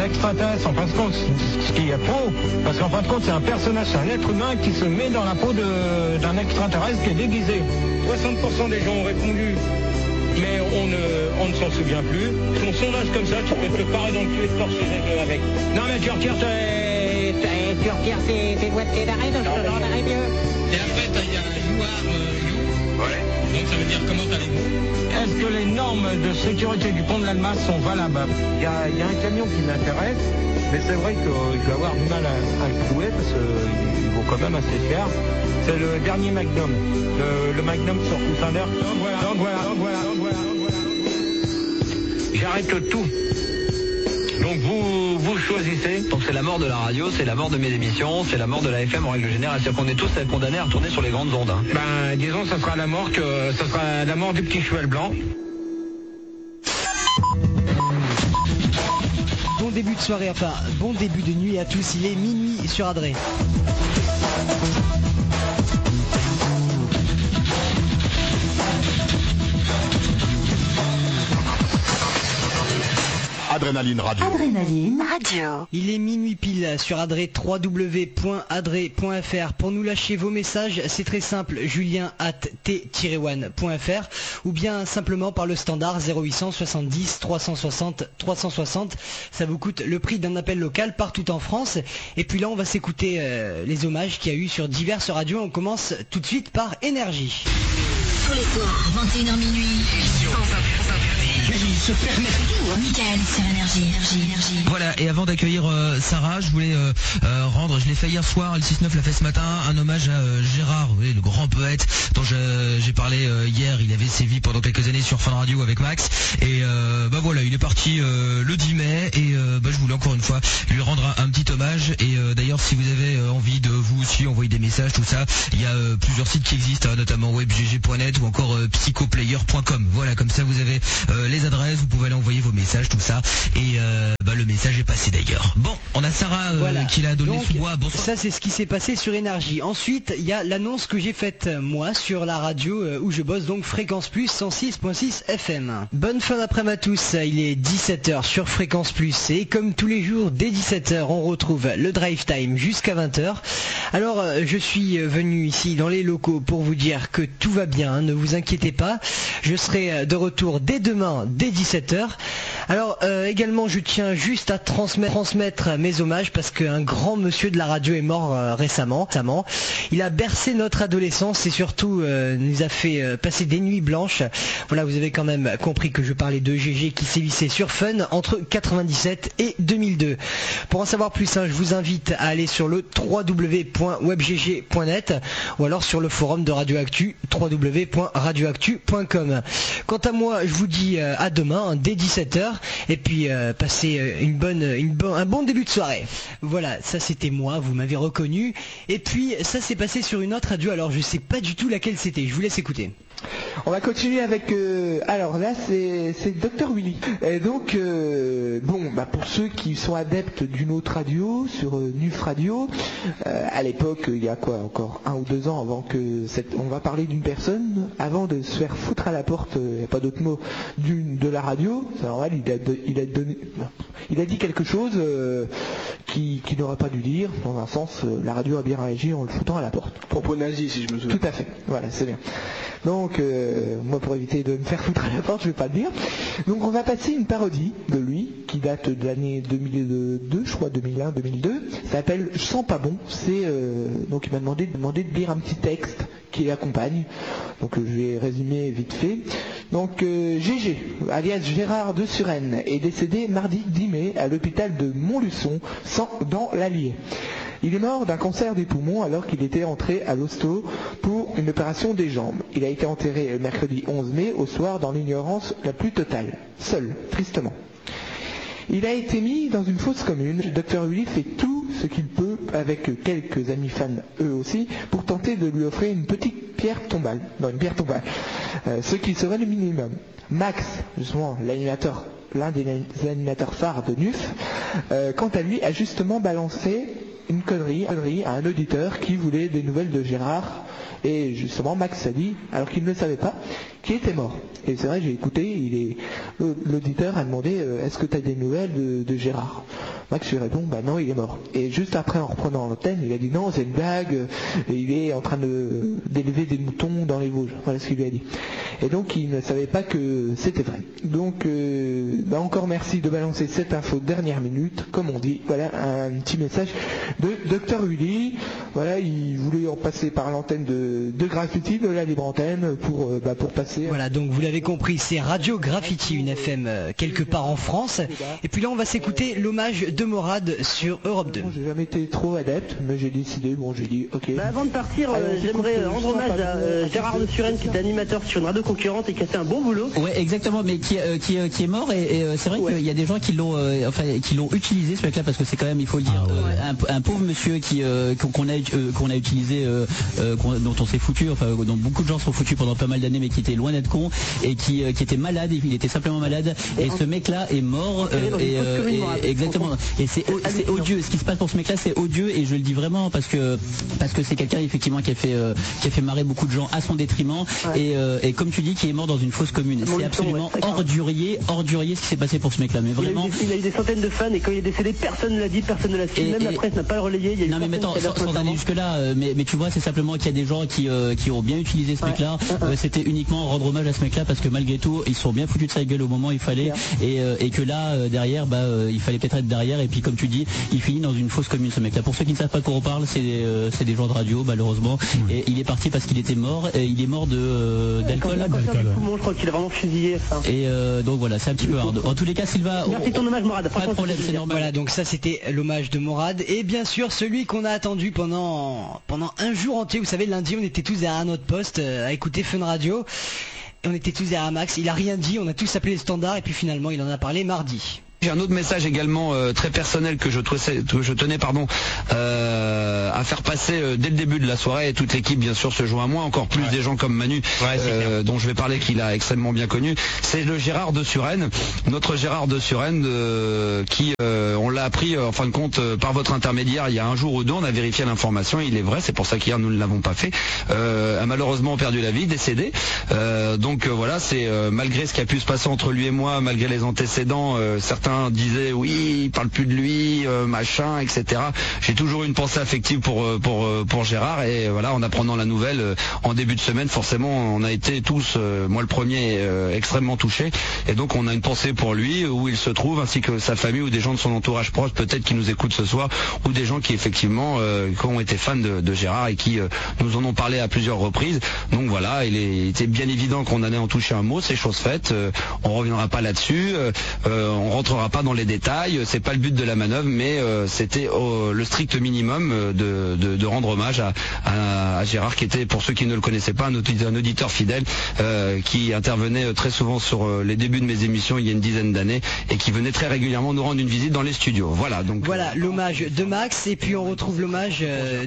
extraterrestre, en fin de compte, ce qui est faux, parce qu'en fin de compte, c'est un personnage, c'est un être humain qui se met dans la peau d'un extraterrestre qui est déguisé. 60% des gens ont répondu, mais on ne s'en souvient plus. Son sondage comme ça, tu peux te parer dans le cul et te torcher les deux avec. Non mais tu retires tes doigts de pied d'arrêt, donc je te donnerai mieux. Et après, il y a You Are You. Ouais. Donc ça veut dire comment allez-vous? Est-ce que les normes de sécurité du pont de l'Almas sont valables? Il y a un camion qui m'intéresse, mais c'est vrai que je vais avoir du mal à le trouver parce qu'il vaut quand même assez cher. C'est le dernier Magnum, le Magnum sur coussin d'air. Donc voilà. J'arrête tout. Donc vous choisissez. Donc c'est la mort de la radio, c'est la mort de mes émissions, c'est la mort de la FM en règle générale. C'est-à-dire qu'on est tous condamnés à retourner sur les grandes ondes. Hein. Ben disons ça sera la mort du petit cheval blanc. Bon début de soirée, enfin bon début de nuit à tous, il est minuit sur Adré. Adrénaline Radio. Adrénaline Radio. Il est minuit pile sur Adré, www.adré.fr. Pour nous lâcher vos messages, c'est très simple, julien@t-one.fr ou bien simplement par le standard 0800 70 360 360. Ça vous coûte le prix d'un appel local partout en France. Et puis là, on va s'écouter les hommages qu'il y a eu sur diverses radios. On commence tout de suite par Énergie. Tous les soirs, 21h minuit. Il se permet tout, hein. Michael sur Énergie. Voilà, et avant d'accueillir Sarah, je voulais rendre, je l'ai fait hier soir, le 6-9 l'a fait ce matin, un hommage à Gérard, vous voyez, le grand poète dont j'ai parlé hier. Il avait sévi pendant quelques années sur Fun Radio avec Max, et voilà, il est parti le 10 mai, et je voulais encore une fois lui rendre un petit hommage. Et d'ailleurs, si vous avez envie de vous aussi envoyer des messages, tout ça, il y a plusieurs sites qui existent, hein, notamment webgg.net ou encore psychoplayer.com. Voilà, comme ça vous avez les adresses, vous pouvez aller envoyer vos messages, tout ça, et le message est passé d'ailleurs. Bon, on a Sarah qui l'a donné sous bois. Bonsoir. Ça, c'est ce qui s'est passé sur Énergie. Ensuite, il y a l'annonce que j'ai faite moi sur la radio où je bosse, donc Fréquence Plus 106.6 FM. Bonne fin d'après-midi à tous, il est 17h sur Fréquence Plus, et comme tous les jours dès 17h on retrouve le drive time jusqu'à 20h. Alors je suis venu ici dans les locaux pour vous dire que tout va bien, hein, ne vous inquiétez pas, je serai de retour dès demain dès 17h. Alors également je tiens juste à transmettre mes hommages parce qu'un grand monsieur de la radio est mort récemment. Il a bercé notre adolescence et surtout nous a fait passer des nuits blanches. Voilà, vous avez quand même compris que je parlais de GG qui sévissait sur Fun entre 97 et 2002. Pour en savoir plus, hein, je vous invite à aller sur le www.webgg.net ou alors sur le forum de Radioactu, www.radioactu.com. Quant à moi, je vous dis à demain dès 17h et puis passez un bon début de soirée. Voilà, ça c'était moi, vous m'avez reconnu. Et puis ça s'est passé sur une autre radio, alors je sais pas du tout laquelle c'était, je vous laisse écouter. On va continuer avec alors là c'est Dr Willy. Et donc pour ceux qui sont adeptes d'une autre radio sur Nuf Radio, à l'époque il y a quoi encore 1 ou 2 ans avant que on va parler d'une personne avant de se faire foutre à la porte, il n'y a pas d'autre mot, de la radio. C'est normal, il a dit quelque chose qui n'aurait pas dû dire. Dans un sens, la radio a bien réagi en le foutant à la porte. Propos nazis si je me souviens. Tout à fait, voilà, c'est bien. Donc, moi pour éviter de me faire foutre à la porte, je vais pas le dire. Donc on va passer une parodie de lui, qui date de l'année 2002, je crois, 2001-2002. Ça s'appelle « Je sens pas bon ». Donc il m'a demandé de lire un petit texte qui l'accompagne. Donc je vais résumer vite fait. Donc GG, alias Gérard de Suresnes, est décédé mardi 10 mai à l'hôpital de Montluçon, dans l'Allier. Il est mort d'un cancer des poumons alors qu'il était entré à l'hosto pour une opération des jambes. Il a été enterré le mercredi 11 mai au soir dans l'ignorance la plus totale, seul, tristement. Il a été mis dans une fosse commune. Dr Willy fait tout ce qu'il peut, avec quelques amis fans eux aussi, pour tenter de lui offrir une petite pierre tombale. Ce qui serait le minimum. Max, justement, l'un des animateurs phares de Nuf, quant à lui, a justement balancé une connerie à un auditeur qui voulait des nouvelles de Gérard, et justement Max a dit, alors qu'il ne le savait pas, qu'il était mort. Et c'est vrai, j'ai écouté, il est l'auditeur a demandé est-ce que tu as des nouvelles de Gérard? Max lui répond bah non, il est mort. Et juste après, en reprenant l'antenne, il a dit non, c'est une blague, il est en train d'élever des moutons dans les Vosges. Voilà ce qu'il lui a dit. Et donc il ne savait pas que c'était vrai. Donc encore merci de balancer cette info dernière minute, comme on dit. Voilà un petit message de Dr Uli. Voilà, il voulait en passer par l'antenne de Graffiti, de la libre antenne, pour passer. Voilà, donc vous l'avez compris, c'est Radio Graffiti, une FM quelque part en France. Et puis là, on va s'écouter l'hommage de Morad sur Europe 2. J'ai jamais été trop adepte, mais j'ai décidé, j'ai dit ok. Avant de partir, j'aimerais rendre hommage à Gérard de Suresnes, qui est animateur sur une radio concurrente et qui a fait un bon boulot. Ouais, exactement, mais qui est mort, et c'est vrai qu'il y a des gens qui l'ont utilisé ce mec-là, parce que c'est quand même, il faut le dire, un pauvre monsieur qu'on a utilisé, dont on s'est foutu, dont beaucoup de gens sont foutus pendant pas mal d'années, mais qui était loin d'être con, et qui était malade, il était simplement malade, et ce mec-là est mort, exactement. Et c'est odieux, ce qui se passe pour ce mec-là, c'est odieux, et je le dis vraiment parce que c'est quelqu'un effectivement qui a fait marrer beaucoup de gens à son détriment, et comme tu dis, qui est mort dans une fosse commune. C'est absolument ordurier ce qui s'est passé pour ce mec-là, mais vraiment. Il a eu des centaines de fans, et quand il est décédé, personne ne l'a dit, personne ne l'a su, même la presse n'a pas le relayé. Non mais attends, sans aller jusque là, mais tu vois, c'est simplement qu'il y a des gens qui ont bien utilisé ce mec-là. C'était uniquement rendre hommage à ce mec-là, parce que malgré tout, ils sont bien foutus de sa gueule au moment où il fallait, et que là derrière, il fallait peut-être être derrière, et puis comme tu dis, il finit dans une fausse commune, ce mec-là. Pour ceux qui ne savent pas de quoi on parle, c'est des gens de radio, malheureusement, et il est parti parce qu'il était mort, et il est mort d'alcool. Je crois qu'il a vraiment fusillé. Et donc voilà, c'est un petit peu hard. En tous les cas, Sylvain, merci ton hommage, Morad. Pas de problème, c'est normal. Voilà, donc ça c'était l'hommage de Morad, et bien sûr celui qu'on a attendu pendant un jour entier. Vous savez, lundi on était tous derrière notre poste à écouter Fun Radio, et on était tous derrière Max, il a rien dit, on a tous appelé les standards, et puis finalement il en a parlé mardi. J'ai un autre message également très personnel que je tenais à faire passer dès le début de la soirée, et toute l'équipe bien sûr se joint à moi, encore plus des gens comme Manu, dont je vais parler, qu'il a extrêmement bien connu. C'est le Gérard de Suresnes, notre Gérard de Suresnes, qui on l'a appris en fin de compte par votre intermédiaire il y a un jour ou deux. On a vérifié l'information, il est vrai, c'est pour ça qu'hier nous ne l'avons pas fait, a malheureusement perdu la vie, décédé, donc voilà, c'est malgré ce qui a pu se passer entre lui et moi, malgré les antécédents, certains disaient oui, il parle plus de lui, machin, etc. J'ai toujours une pensée affective pour Gérard, et voilà, en apprenant la nouvelle en début de semaine, forcément on a été tous, moi le premier, extrêmement touché, et donc on a une pensée pour lui, où il se trouve, ainsi que sa famille, ou des gens de son entourage proche peut-être qui nous écoutent ce soir, ou des gens qui effectivement qui ont été fans de Gérard, et qui nous en ont parlé à plusieurs reprises. Donc voilà, il était bien évident qu'on allait en toucher un mot, c'est chose faite, on reviendra pas là-dessus, on rentrera pas dans les détails, c'est pas le but de la manœuvre, mais c'était le strict minimum de rendre hommage à Gérard, qui était, pour ceux qui ne le connaissaient pas, un auditeur fidèle, qui intervenait très souvent sur les débuts de mes émissions il y a une dizaine d'années, et qui venait très régulièrement nous rendre une visite dans les studios. Voilà, donc voilà l'hommage de Max, et puis on retrouve l'hommage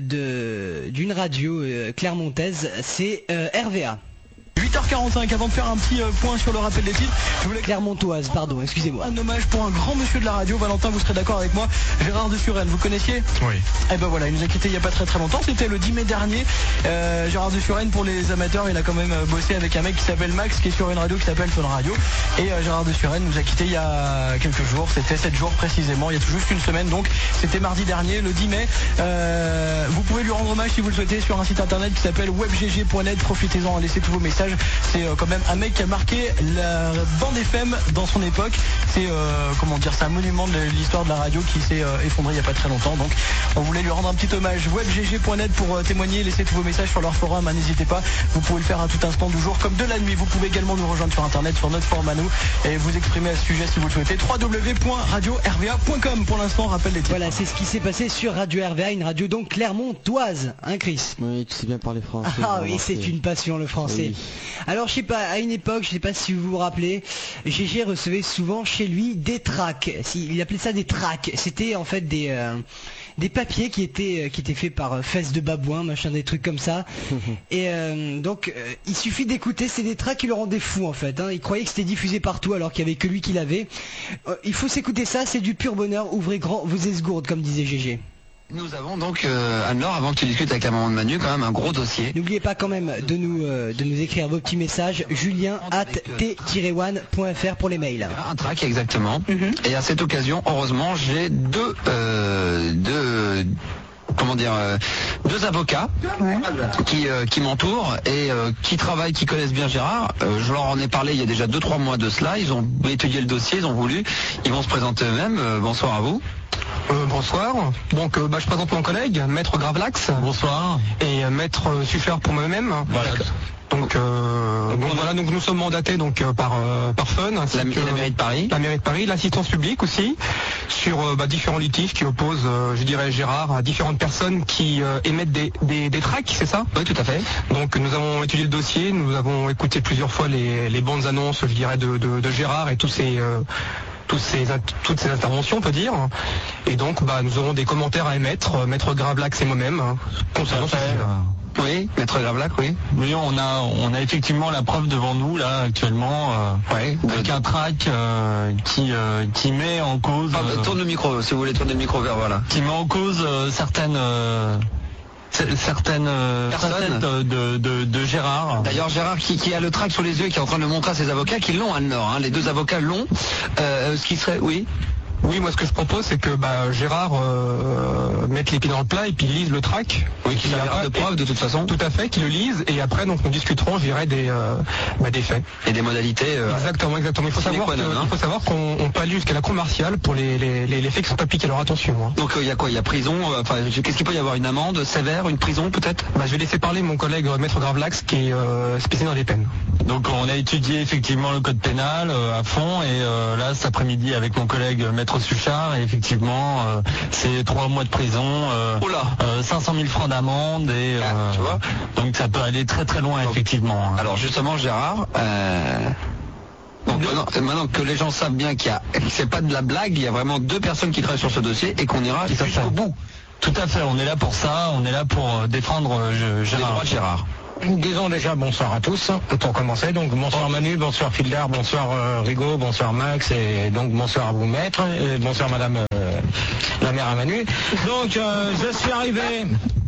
d'une radio clermontaise, c'est RVA. 8h45, avant de faire un petit point sur le rappel des titres, je voulais... Clermontoise, pardon, excusez-moi. Un hommage pour un grand monsieur de la radio, Valentin, vous serez d'accord avec moi, Gérard de Suresnes, vous connaissiez? Oui. Et ben voilà, il nous a quitté il n'y a pas très longtemps, c'était le 10 mai dernier. Gérard de Suresnes, pour les amateurs, il a quand même bossé avec un mec qui s'appelle Max, qui est sur une radio qui s'appelle Fun Radio, et Gérard de Suresnes nous a quitté il y a quelques jours, c'était 7 jours précisément, il y a tout juste une semaine, donc c'était mardi dernier, le 10 mai. Vous pouvez lui rendre hommage si vous le souhaitez sur un site internet qui s'appelle webgg.net, profitez-en, laissez tous vos messages. C'est quand même un mec qui a marqué la bande FM dans son époque. C'est c'est un monument de l'histoire de la radio qui s'est effondré il n'y a pas très longtemps. Donc on voulait lui rendre un petit hommage. webgg.net pour témoigner, laissez tous vos messages sur leur forum, n'hésitez pas, vous pouvez le faire à tout instant du jour comme de la nuit. Vous pouvez également nous rejoindre sur internet, sur notre forum à nous, et vous exprimer à ce sujet si vous le souhaitez. www.radio-rva.com. Pour l'instant, rappelle les titres. Voilà, c'est ce qui s'est passé sur Radio RVA, une radio donc clermontoise, hein Chris? Oui, tu sais bien parler français. Ah oui, c'est une passion le français. Oui. Alors je sais pas, à une époque, je sais pas si vous vous rappelez, GG recevait souvent chez lui des tracts. Il appelait ça des tracts. C'était en fait des papiers qui étaient faits par fesses de babouin, machin, des trucs comme ça. Et donc il suffit d'écouter, c'est des tracts qui le rendaient fou en fait, hein. Il croyait que c'était diffusé partout alors qu'il n'y avait que lui qui l'avait. Il faut s'écouter ça, c'est du pur bonheur. Ouvrez grand vos esgourdes, comme disait GG. Nous avons donc, Anne-Laure, avant que tu discutes avec la maman de Manu, quand même un gros dossier. N'oubliez pas quand même de nous écrire vos petits messages, julien@t-one.fr pour les mails. Un track, exactement. Et à cette occasion, heureusement, j'ai deux avocats qui m'entourent et qui travaillent, qui connaissent bien Gérard. Je leur en ai parlé il y a déjà 2-3 mois de cela. Ils ont étudié le dossier, ils ont voulu. Ils vont se présenter eux-mêmes. Bonsoir à vous. Bonsoir. Donc je présente mon collègue, Maître Gravelax. Bonsoir. Et Maître Suffler pour moi-même. Voilà. Donc nous sommes mandatés par Fun, la mairie de Paris. La mairie de Paris, l'assistance publique aussi, sur différents litiges qui opposent, Gérard à différentes personnes qui émettent des tracts, c'est ça? Oui, tout à fait. Donc nous avons étudié le dossier, nous avons écouté plusieurs fois les bandes annonces, de Gérard et toutes ces interventions, on peut dire. Et donc nous aurons des commentaires à émettre, Maître Gravelax et moi-même, concernant ce sujet. Oui, Maître Gravelax, oui. Oui, on a effectivement la preuve devant nous là actuellement, avec un track qui met en cause. Tourne le micro, si vous voulez tourner le micro vers voilà. Qui met en cause certaines personnes de Gérard. D'ailleurs Gérard qui a le tract sur les yeux et qui est en train de le montrer à ses avocats qui l'ont, Anne-Laure, les deux avocats l'ont. Ce qui serait, oui. Oui, moi ce que je propose c'est que Gérard mette les pieds dans le plat et puis lise le track. Oui, qu'il a de preuves de toute façon. Tout à fait, qu'il le lise et après donc nous discuterons, je dirais, des faits. Et des modalités. Exactement. Il faut savoir qu'on peut aller jusqu'à la cour martiale pour les faits qui sont appliqués. Alors attention. Donc il y a quoi? Il y a prison, qu'est-ce qu'il peut y avoir? Une amende sévère, une prison peut-être? Je vais laisser parler mon collègue Maître Gravelax qui est spécialisé dans les peines. Donc on a étudié effectivement le code pénal à fond et là cet après-midi avec mon collègue Maître Suchard, et effectivement c'est 3 mois de prison, 500 000 francs d'amende et tu vois, donc ça peut aller très très loin effectivement. Alors justement Gérard, donc maintenant que les gens savent bien que c'est pas de la blague, il y a vraiment 2 personnes qui travaillent sur ce dossier et qu'on ira jusqu'au bout. Tout à fait, on est là pour ça, on est là pour défendre les droits de Gérard. Disons déjà bonsoir à tous, pour commencer. Donc bonsoir Manu, bonsoir Filder, bonsoir Rigaud, bonsoir Max, et donc bonsoir à vous maître, et bonsoir madame la mère à Manu. Donc je suis arrivé,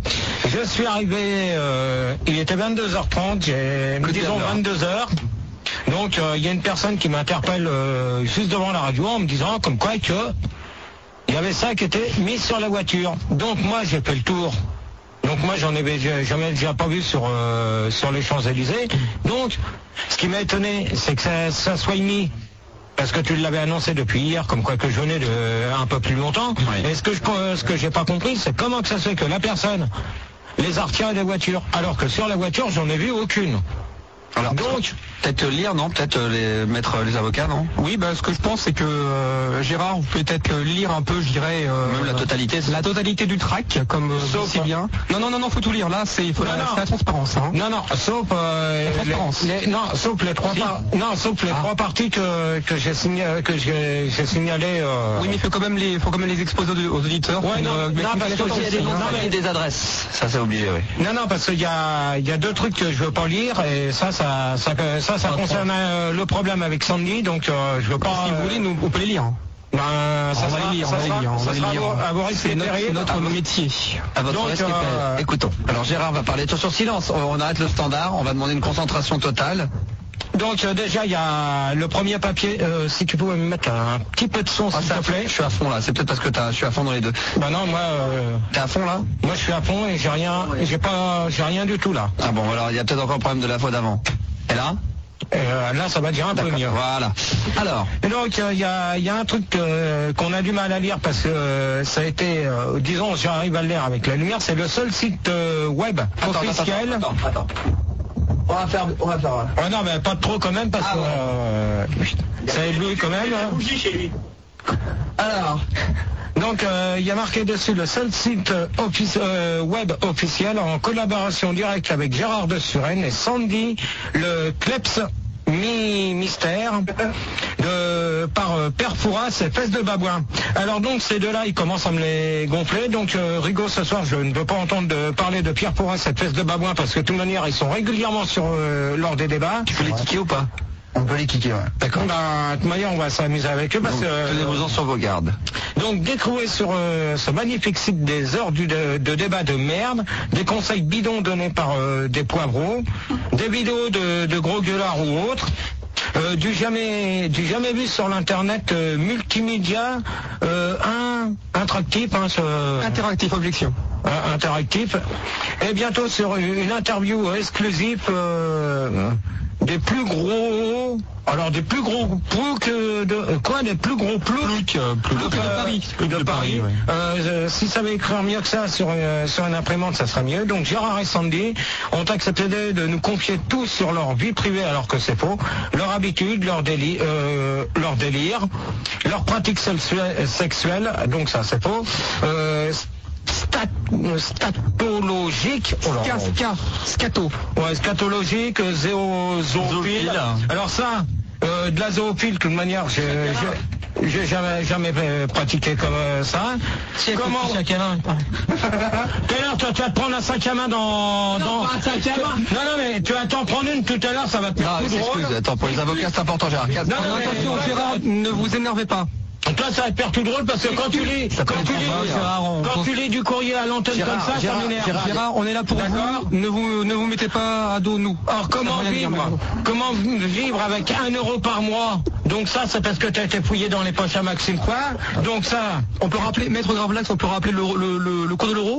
il était 22h30, disons 22h. Donc il y a une personne qui m'interpelle juste devant la radio en me disant comme quoi que il y avait ça qui était mis sur la voiture. Donc moi j'ai fait le tour. Donc moi j'en avais jamais déjà pas vu sur les Champs-Élysées. Donc ce qui m'a étonné c'est que ça soit mis, parce que tu l'avais annoncé depuis hier, comme quoi que je venais de un peu plus longtemps. Oui. Et ce que j'ai pas compris, c'est comment que ça se fait que la personne les a retirés des voitures, alors que sur la voiture j'en ai vu aucune. Alors, donc, peut-être lire, non? Peut-être mettre les avocats, non? Oui, ce que je pense, c'est que Gérard, vous pouvez peut-être lire un peu, je dirais... même la totalité. La totalité du track, comme si bien. Non, faut tout lire. Là, c'est la transparence. Hein. Non, sauf... la transparence. Sauf les trois trois parties que j'ai signalées... Oui, mais il faut quand même les exposer aux auditeurs. Ouais, parce qu'il y a des adresses. Ça, c'est obligé, oui. Non, parce qu'il y a 2 trucs que je veux pas lire, et ça concerne le problème avec Sandy, donc je veux pas... Si vous voulez, on peut les lire. Ça va les lire. C'est notre métier. À votre respect. Écoutons. Alors Gérard va parler. Attention, silence. On arrête le standard. On va demander une concentration totale. Donc déjà il y a le premier papier, si tu pouvais me mettre un petit peu de son s'il te plaît. Je suis à fond là, c'est peut-être parce que je suis à fond dans les deux. Non, moi t'es à fond là? Moi je suis à fond et j'ai rien du tout là. Ah bon, alors il y a peut-être encore un problème de la fois d'avant. Et là? Là ça va dire un peu mieux. Voilà. Alors. Et donc il y a un truc qu'on a du mal à lire parce que ça a été, disons, j'arrive à le lire avec la lumière, c'est le seul site web officiel. Attends. On va faire. Ouais, non, mais pas trop quand même, parce que ça éblouit quand même. Bougie chez lui. Alors, donc il y a marqué dessus le seul site web officiel en collaboration directe avec Gérard de Suresnes et Sandy, le Kleps mystère par Père Fouras et Fesses de Babouin. Alors donc ces deux-là ils commencent à me les gonfler. Donc Rigaud, ce soir je ne veux pas entendre parler de Pierre Fouras et Fesses de Babouin parce que de toute manière ils sont régulièrement lors des débats. Tu peux les tiquer ou pas? On peut les kicker, ouais. D'accord. De toute manière, on va s'amuser avec eux parce que... Tenez-vous-en sur vos gardes. Donc, découvrez sur ce magnifique site des heures de débat de merde, des conseils bidons donnés par des poivreaux, des vidéos de gros gueulards ou autres, du jamais vu sur l'internet multimédia interactif, Interactif, objection. Interactif, et bientôt sur une interview exclusive des plus gros, alors des plus gros ploucs des plus gros ploucs de Paris. Ouais. Si ça veut écrire mieux que ça sur une imprimante, ça sera mieux. Donc Gérard et Sandy ont accepté de nous confier tout sur leur vie privée, alors que c'est faux, leur habitude, leur délire, leur pratique sexuelle, donc ça c'est faux. Statologique, scato. Ouais, scatologique, zoophile. Alors ça, de la zoophile, de toute manière, j'ai jamais pratiqué comme ça. Comment quelle heure toi, tu vas te prendre un sac à main dans... Non, pas un sac à main. Non, mais tu vas t'en prendre une tout à l'heure, ça va te faire tout drôle. Attends, pour les avocats, c'est important, Gérard. Attention, Gérard, ne vous énervez pas. Toi, ça va te faire tout drôle parce que quand tu lis du courrier à l'antenne comme ça, ça m'énerve. Gérard, on est là pour vous. Ne vous mettez pas à dos nous. Alors comment vivre avec 1 euro par mois? Donc ça, c'est parce que tu as été fouillé dans les poches à Maxime quoi. Donc ça, on peut rappeler, Maître Gravelax, on peut rappeler le cours de l'euro.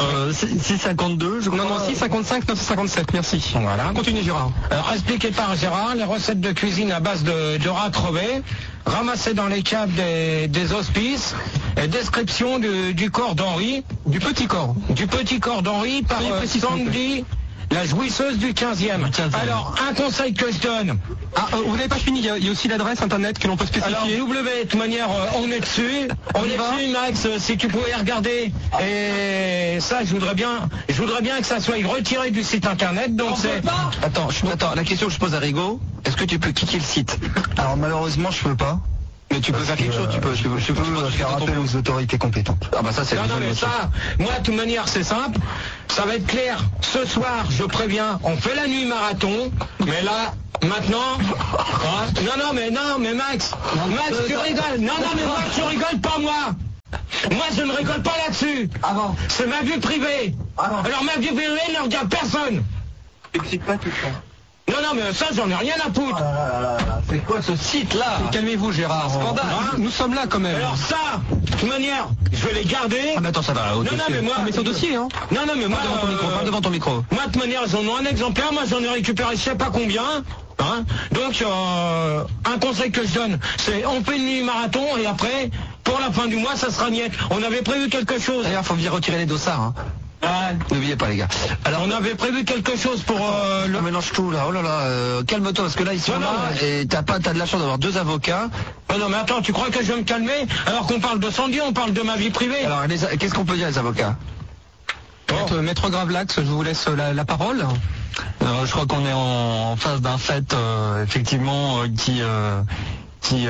6,52, je crois. Non, 6,55, 9,57, merci. Voilà. Continue, Gérard. Alors, expliqué par Gérard, les recettes de cuisine à base de rats crevés, ramassées dans les caves des hospices, et description du corps d'Henri. Du petit corps d'Henri par Sandy, la jouisseuse du 15e. Alors, un conseil que je donne. Vous n'avez pas fini, il y a aussi l'adresse internet que l'on peut spécifier. Alors, de toute manière, on est dessus. Max, si tu pouvais regarder. Et ça, je voudrais bien que ça soit retiré du site internet. Donc c'est... Attends, la question que je pose à Rigaud, est-ce que tu peux kicker le site? Alors, malheureusement, je peux pas. Mais tu peux faire quelque chose, tu peux faire appel aux autorités compétentes. Ah bah ça c'est... Non mais ça, moi de toute manière c'est simple, ça va être clair. Ce soir, je préviens, on fait la nuit marathon, mais là, maintenant... Non mais Max, tu rigoles. Non mais Max, tu rigoles pas moi. Moi je ne rigole pas là-dessus. C'est ma vie privée. Alors ma vie privée ne regarde personne. T'excites pas tout ça. Non mais ça j'en ai rien à foutre. C'est quoi ce site là? Calmez-vous Gérard. Scandale. Nous sommes là quand même. Alors ça, de toute manière, je vais les garder. Ah mais attends, ça va. Non mais moi, mais sur dossier hein. Non mais moi, devant ton micro. Moi de toute manière, j'en ai un exemplaire. Moi j'en ai récupéré je sais pas combien. Hein. Donc un conseil que je donne, c'est on fait une nuit marathon et après, pour la fin du mois, ça sera niette. On avait prévu quelque chose. D'ailleurs, faut bien retirer les dossards. Hein. N'oubliez pas les gars. Alors on avait prévu quelque chose pour le mélange tout là. Oh là là, calme-toi parce que là ils sont là et t'as de la chance d'avoir 2 avocats. Non mais attends, tu crois que je vais me calmer alors qu'on parle de Sandy, on parle de ma vie privée. Alors qu'est-ce qu'on peut dire les avocats? Maître Gravelax, je vous laisse la parole. Je crois qu'on est en face d'un fait effectivement qui Oui,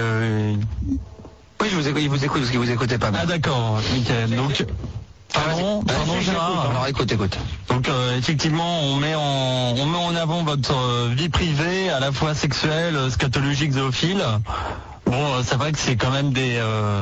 je vous écoute parce que vous écoutez pas. Ah d'accord, nickel. Donc Pardon Gérard. Alors écoute. Donc effectivement, on met en avant votre vie privée, à la fois sexuelle, scatologique, zoophile. Bon, c'est vrai que c'est quand même des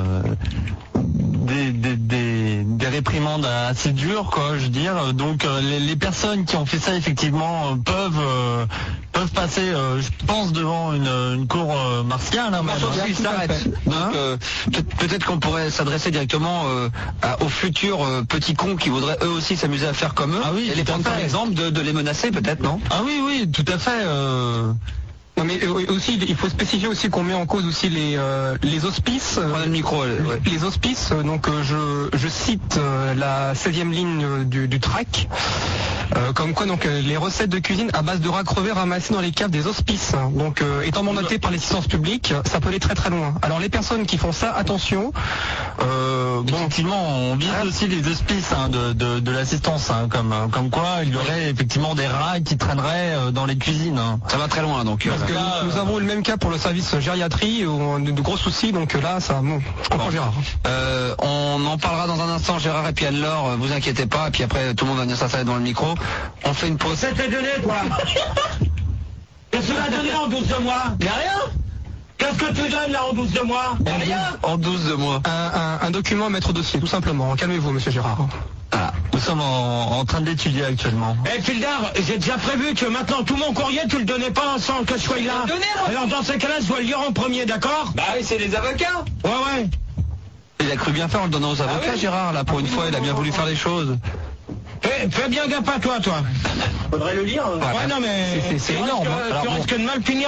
réprimandes assez dures, quoi, je veux dire. Donc les personnes qui ont fait ça effectivement peuvent passer, je pense, devant une cour martiale. Donc peut-être qu'on pourrait s'adresser directement aux futurs petits cons qui voudraient eux aussi s'amuser à faire comme eux. Ah oui, et les prendre par exemple de les menacer peut-être, non? Ah oui, tout à fait. Non mais aussi il faut spécifier aussi qu'on met en cause aussi les hospices. Prenez le micro. Ouais. Les hospices, donc je cite la 16e ligne du track. Comme quoi donc les recettes de cuisine à base de rats crevés ramassés dans les caves des hospices. Donc étant mandaté par l'assistance publique, ça peut aller très très loin. Alors les personnes qui font ça, attention. Effectivement, on vise aussi les hospices de l'assistance, comme quoi il y aurait effectivement des rats qui traîneraient dans les cuisines. Ça va très loin donc. Parce que nous avons eu le même cas pour le service gériatrie, où on a de gros soucis, donc là ça je comprends Gérard. On en parlera dans un instant Gérard et puis Anne-Laure, vous inquiétez pas, et puis après tout le monde va venir s'installer dans le micro. On fait une pause. C'était donné quoi. Qu'est-ce que tu vas donner en 12 de mois? Mais rien. Qu'est-ce que tu donnes là en 12 de mois? En 12 de mois. Un document à mettre au dossier, tout simplement. Calmez-vous, monsieur Gérard. Ah, nous sommes en train de l'étudier actuellement. Eh Fildar, j'ai déjà prévu que maintenant tout mon courrier, tu le donnais pas sans que je sois là. Alors dans ces cas-là, je dois le lire en premier, d'accord? Bah oui, c'est les avocats. Ouais. Il a cru bien faire en le donnant aux avocats, Gérard, là, pour une fois, il a bien voulu faire les choses. Fais bien gaffe à toi. Faudrait le lire. Ouais, non mais c'est énorme. Tu risques de mal finir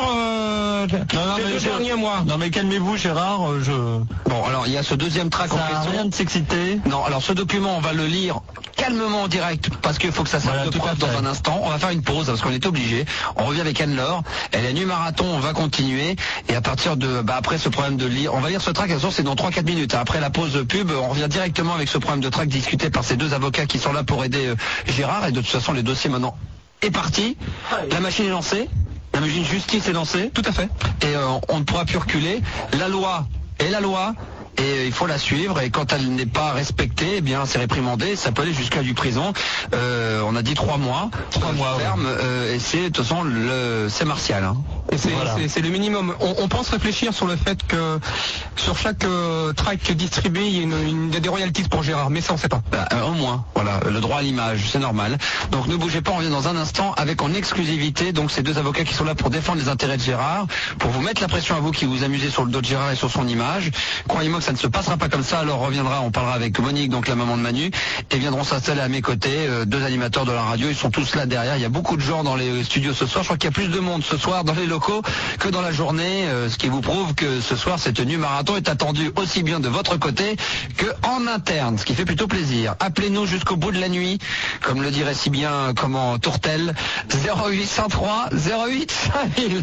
les derniers mois. Non mais calmez-vous Gérard, Bon, alors il y a ce deuxième track en question. Rien de s'exciter. Non, alors ce document, on va le lire calmement en direct parce qu'il faut que ça serve de preuve dans un instant. On va faire une pause parce qu'on est obligé. On revient avec Anne-Laure. Elle est nu-marathon, on va continuer. Et à partir de, après ce problème de lire, on va lire ce track, c'est dans 3-4 minutes. Après la pause pub, on revient directement avec ce problème de track discuté par ces deux avocats qui sont là pour aider Gérard. Et de toute façon, les dossiers maintenant est parti. La machine est lancée. La machine justice est lancée. Tout à fait. Et on ne pourra plus reculer. La loi est la loi. Et il faut la suivre, et quand elle n'est pas respectée, eh bien c'est réprimandé, ça peut aller jusqu'à du prison. On a dit 3 mois. 3 mois ferme, et c'est de toute façon c'est martial. Hein. Et c'est le minimum. On pense réfléchir sur le fait que sur chaque track distribué, il y a des royalties pour Gérard, mais ça on sait pas. Au moins, voilà, le droit à l'image, c'est normal. Donc ne bougez pas, on revient dans un instant avec en exclusivité donc ces deux avocats qui sont là pour défendre les intérêts de Gérard, pour vous mettre la pression à vous qui vous amusez sur le dos de Gérard et sur son image. Croyez-moi que ça ne se passera pas comme ça, alors on parlera avec Monique, donc la maman de Manu, et viendront s'installer à mes côtés, deux animateurs de la radio, ils sont tous là derrière, il y a beaucoup de gens dans les studios ce soir, je crois qu'il y a plus de monde ce soir dans les locaux que dans la journée, ce qui vous prouve que ce soir cette tenue marathon est attendue aussi bien de votre côté que en interne, ce qui fait plutôt plaisir. Appelez-nous jusqu'au bout de la nuit, comme le dirait si bien Tourtel, 0803 08 5000.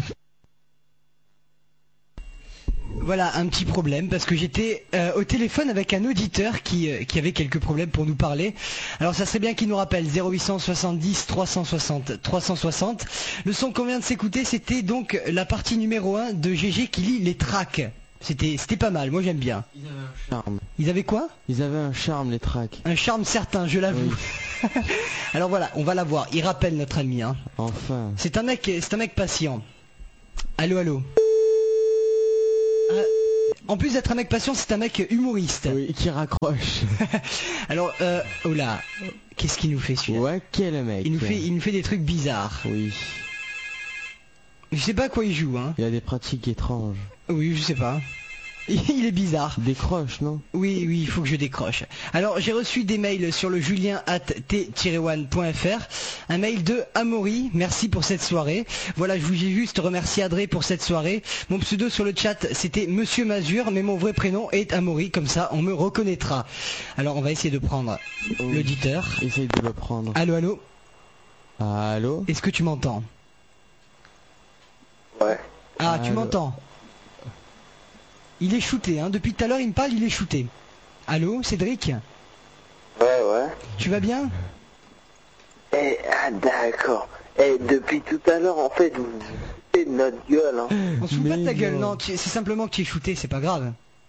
Voilà, un petit problème parce que j'étais au téléphone avec un auditeur qui avait quelques problèmes pour nous parler. Alors ça serait bien qu'il nous rappelle 0870 360. Le son qu'on vient de s'écouter, c'était donc la partie numéro 1 de GG qui lit les tracks. C'était pas mal, moi j'aime bien. Ils avaient un charme. Ils avaient quoi? Ils avaient un charme, les tracks. Un charme certain, je l'avoue. Oui. Alors voilà, on va la voir. Il rappelle notre ami. Hein. Enfin. C'est un mec patient. Allô. En plus d'être un mec patient, c'est un mec humoriste. Oui, qui raccroche. Alors, oh là, qu'est-ce qu'il nous fait celui-là? Ouais, quel mec. Il nous fait des trucs bizarres. Oui. Je sais pas à quoi il joue, hein. Il a des pratiques étranges. Oui, je sais pas. Il est bizarre. Décroche, non? Oui, il faut que je décroche. Alors, j'ai reçu des mails sur le julien@t-one.fr. Un mail de Amaury. Merci pour cette soirée. Voilà, je voulais juste remercier Adré pour cette soirée. Mon pseudo sur le chat, c'était Monsieur Mazur, mais mon vrai prénom est Amaury. Comme ça, on me reconnaîtra. Alors, on va essayer de prendre l'auditeur. Essaye de le prendre. Allô? Allô? Est-ce que tu m'entends? Ouais. Ah, tu m'entends? Il est shooté, hein. Depuis tout à l'heure, il me parle, il est shooté. Allô, Cédric? Ouais. Tu vas bien? D'accord. Depuis tout à l'heure, en fait, vous foutez de notre gueule, hein. On se fout pas de ta gueule, non. C'est simplement que tu es shooté, c'est pas grave.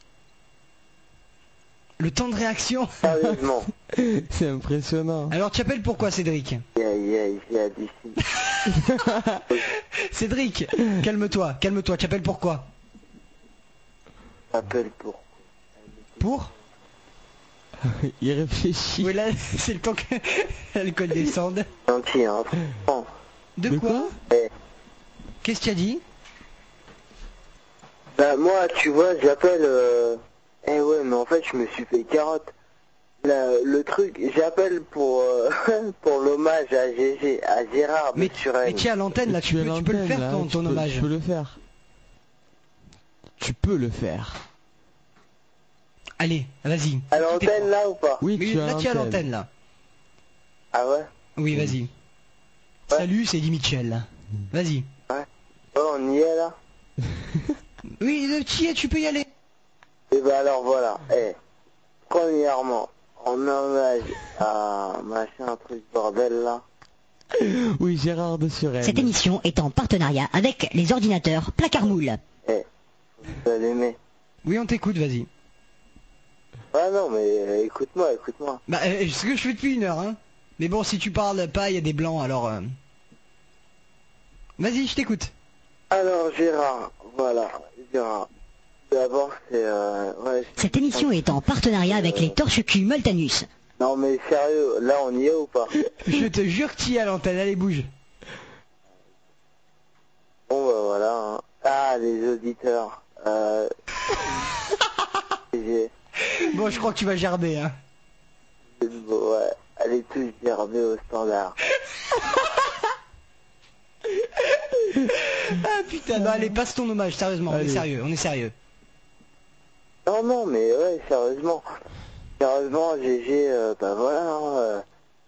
Le temps de réaction. Sérieusement. C'est impressionnant. Alors, tu appelles pourquoi, Cédric? Cédric, calme-toi. Tu appelles pourquoi? Appelle pour. Pour? Il réfléchit. Oui, là, c'est le temps que l'alcool descende. Gentil, hein. De quoi? Qu'est-ce que tu as dit? Bah, moi, tu vois, j'appelle... ouais, mais en fait, je me suis fait carotte. Le truc, j'appelle pour pour l'hommage à GG, à Gérard. Mais tu es à l'antenne, là, tu peux le faire, ton hommage. Tu peux le faire. Tu peux le faire. Allez, vas-y. À l'antenne là ou pas? Oui, tu es à l'antenne là. Ah ouais? Oui, vas-y. Ouais. Salut, c'est Eddie Mitchell. Vas-y. Ouais. Oh, on y est là? Oui, tu peux y aller. Et bah alors voilà. Premièrement, en hommage à machin truc bordel là. Oui, Gérard de Suresnes. Cette émission est en partenariat avec les ordinateurs Placard Moule. Vous allez aimer. Oui, on t'écoute, vas-y. Ah non, mais écoute-moi. Bah, c'est ce que je fais depuis 1 heure, hein. Mais bon, si tu parles pas, il y a des blancs, alors... Vas-y, je t'écoute. Alors Gérard, voilà, Gérard. D'abord c'est... Cette émission est en partenariat avec les Torches-Cul Moltanus. Non mais sérieux, là on y est ou pas? Je te jure que tu y es à l'antenne, allez bouge. Bon bah voilà, hein. Ah les auditeurs. Bon, je crois que tu vas gerber, hein. Ouais, allez tous gerber au standard. Ah putain, non, allez, passe ton hommage, sérieusement, on est sérieux, on est sérieux. Non, non, mais ouais, sérieusement. Sérieusement, GG, bah voilà,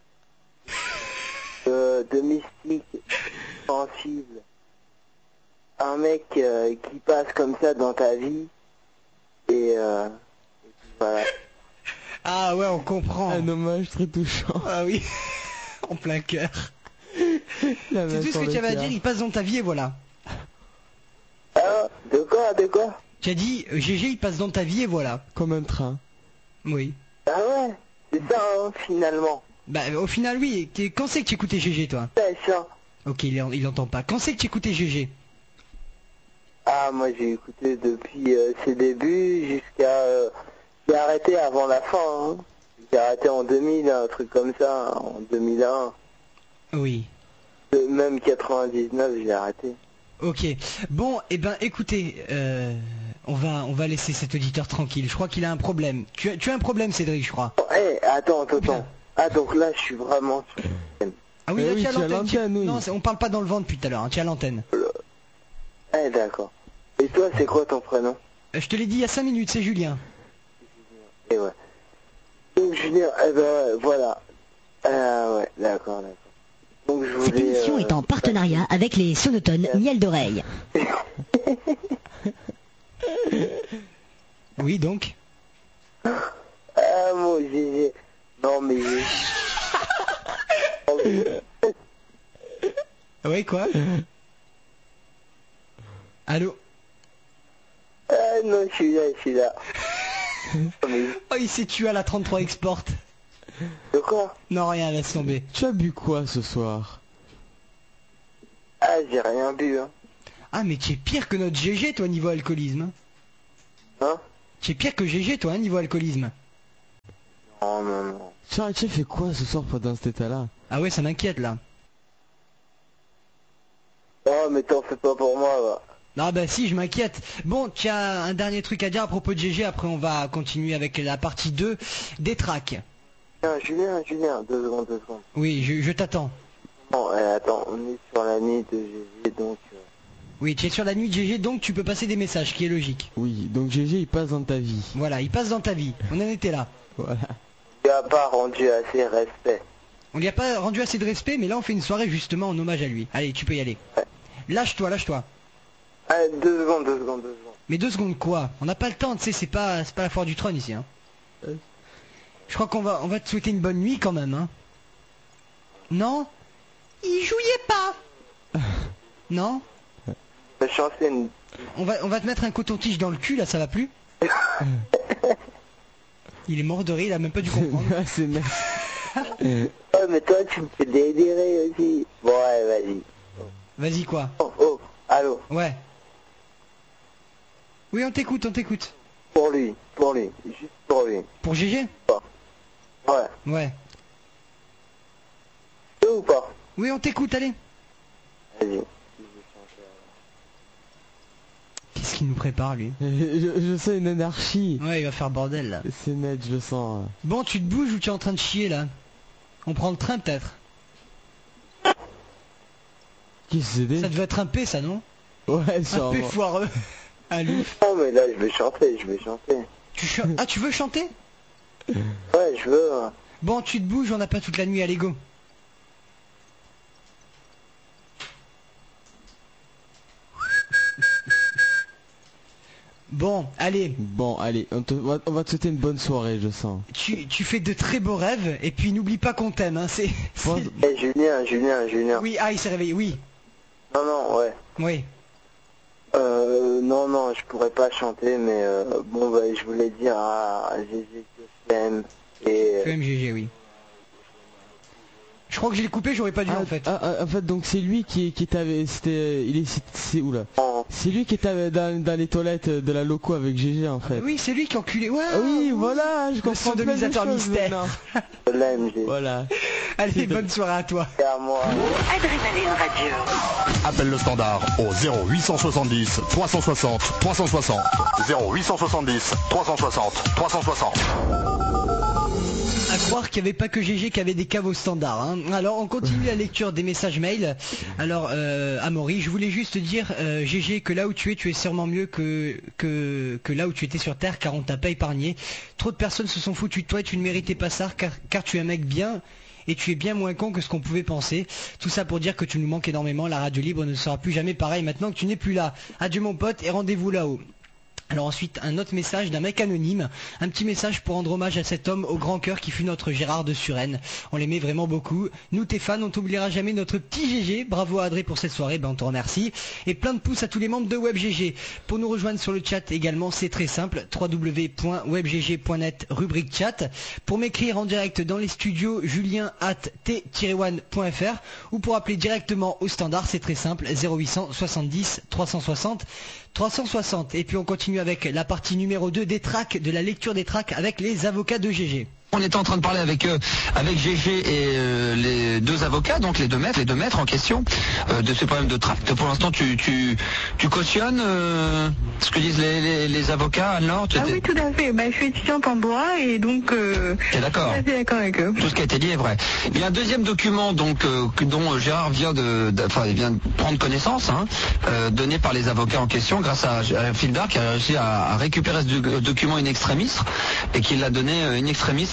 de mystique, sensible. Un mec qui passe comme ça dans ta vie, et voilà. Ah ouais, on comprend. Un hommage très touchant. Ah oui, en plein cœur. C'est tout ce que tu avais à dire, il passe dans ta vie et voilà. Ah, de quoi? Tu as dit, GG, il passe dans ta vie et voilà. Comme un train. Oui. Ah ouais, c'est ça, hein, finalement. Bah, au final, oui. Quand c'est que tu écoutais GG, toi? C'est ça. Ok, il entend pas. Quand c'est que tu écoutais GG? Ah, moi j'ai écouté depuis ses débuts jusqu'à... j'ai arrêté avant la fin, hein. J'ai arrêté en 2000, un truc comme ça, hein, en 2001. Oui. Même 99, j'ai arrêté. Ok. Bon, eh ben, écoutez, on va laisser cet auditeur tranquille. Je crois qu'il a un problème. Tu as un problème, Cédric, je crois. Eh, attends. Ah, donc là, je suis vraiment... Ah oui, là, oui, tu as tu as l'antenne. l'antenne, oui. Non, on parle pas dans le vent depuis tout à l'heure, hein, tu as l'antenne. Eh, d'accord. Et toi, c'est quoi ton prénom? Je te l'ai dit il y a 5 minutes, c'est Julien. Et ouais. Donc, Julien, eh ben, voilà. Ah ouais, d'accord. Donc, je voulais... Cette émission est en partenariat avec les sonotones miel d'oreille. Oui, donc. Ah, mon GG. Non, mais... Oui, quoi? Allô? Ah non, je suis là. Oh, il s'est tué à la 33 Export. De quoi? Non, rien, laisse tomber. Tu as bu quoi ce soir? Ah, j'ai rien bu, hein. Ah, mais tu es pire que notre GG, toi, niveau alcoolisme. Hein? Tu es pire que GG, toi, niveau alcoolisme. Non. Tu as fait quoi ce soir pendant cet état-là? Ah ouais, ça m'inquiète, là. Oh, mais t'en fais pas pour moi, va. Non, bah si, je m'inquiète. Bon, tu as un dernier truc à dire à propos de GG, après on va continuer avec la partie 2 des tracks. Julien, 2 secondes. Oui, je t'attends. Bon, attends, on est sur la nuit de GG, donc... Oui, tu es sur la nuit de GG, donc tu peux passer des messages, ce qui est logique. Oui, donc GG, il passe dans ta vie. Voilà, il passe dans ta vie. On en était là. Voilà. Il a pas rendu assez respect. On lui a pas rendu assez de respect, mais là on fait une soirée justement en hommage à lui. Allez, tu peux y aller. Ouais. Lâche-toi. Allez, 2 secondes. Mais 2 secondes quoi? On n'a pas le temps, tu sais, c'est pas la foire du trône ici, hein. Je crois qu'on va te souhaiter une bonne nuit quand même, hein. Non? Il jouait pas. Non? On va te mettre un coton-tige dans le cul, là, ça va plus? Il est mort de rire, il a même pas dû comprendre. C'est mec. Oh, mais toi, tu me fais délirer aussi. Bon, ouais, vas-y. Vas-y, quoi? Oh, allô? Ouais. Oui, on t'écoute. Pour lui, juste pour lui. Pour GG? Ouais. Ouais. Tu veux ou pas? Oui, on t'écoute, allez. Vas-y. Qu'est-ce qu'il nous prépare, lui? Je sens une anarchie. Ouais, il va faire bordel, là. C'est net, je le sens. Bon, tu te bouges ou tu es en train de chier, là? On prend le train, peut-être? Qu'est-ce que c'est? Ça devait être un P, ça, non? Ouais, sûrement. Un P foireux. Un louf. Non, mais là, je vais chanter. Ah, tu veux chanter? Ouais, je veux. Hein. Bon, tu te bouges, on n'a pas toute la nuit, allez, go. Bon, allez, on va te souhaiter une bonne soirée, je sens. tu fais de très beaux rêves, et puis n'oublie pas qu'on t'aime, hein, c'est... Eh, Julien. Oui, il s'est réveillé, oui. Non, ouais. Oui. Non, je pourrais pas chanter, mais bon, bah, je voulais dire à GG que je t'aime. Et... Je t'aime, GG, oui. Je crois que je l'ai coupé, j'aurais pas dû en fait. En fait, donc c'est lui qui t'avait... Oula. C'est lui qui était dans les toilettes de la loco avec GG en fait. Oui, c'est lui qui enculé. Ouais, oui, voilà, je comprends. Le sodomisateur mystère. Voilà. Allez, bonne soirée à toi. C'est à moi. Adrénaline Radio. Appelle le standard au 0870 360 360. 0870 360 360. À croire qu'il n'y avait pas que GG qui avait des caves au standard. Hein. Alors on continue la lecture des messages mail. Alors Amaury, je voulais juste dire GG que là où tu es sûrement mieux que là où tu étais sur Terre, car on t'a pas épargné. Trop de personnes se sont foutues de toi et tu ne méritais pas ça car tu es un mec bien. Et tu es bien moins con que ce qu'on pouvait penser. Tout ça pour dire que tu nous manques énormément. La radio libre ne sera plus jamais pareil maintenant que tu n'es plus là. Adieu mon pote et rendez-vous là-haut. Alors ensuite, un autre message d'un mec anonyme, un petit message pour rendre hommage à cet homme au grand cœur qui fut notre Gérard de Suresnes. On l'aimait vraiment beaucoup. Nous, tes fans, on t'oubliera jamais notre petit GG. Bravo à Adré pour cette soirée, on te remercie. Et plein de pouces à tous les membres de WebGG. Pour nous rejoindre sur le chat également, c'est très simple, www.webgg.net, rubrique chat. Pour m'écrire en direct dans les studios, julien@t-one.fr ou pour appeler directement au standard, c'est très simple, 0800 70 360 360. Et puis on continue avec la partie numéro 2 des tracks, de la lecture des tracks avec les avocats de GG. On était en train de parler avec GG et les deux avocats, donc les deux maîtres en question, de ce problème de tract. Pour l'instant, tu cautionnes ce que disent les avocats, Anne-Laure? Oui, tout à fait. Je suis étudiante en droit et donc t'es d'accord. Je suis d'accord avec eux. Tout ce qui a été dit est vrai. Il y a un deuxième document donc dont Gérard vient de prendre connaissance, donné par les avocats en question grâce à Philbert qui a réussi à récupérer ce document in extremis et qui l'a donné in extremis